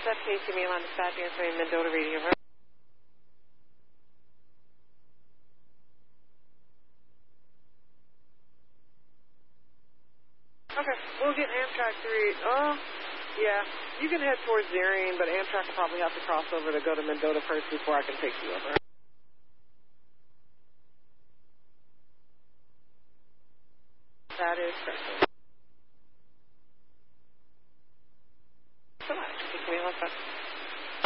FKC Milan dispatch answering Mendota reading over. Okay, we'll get Amtrak 3. Oh, yeah, you can head towards Zarian, but Amtrak will probably have to cross over to go to Mendota first before I can take you over. That is correct.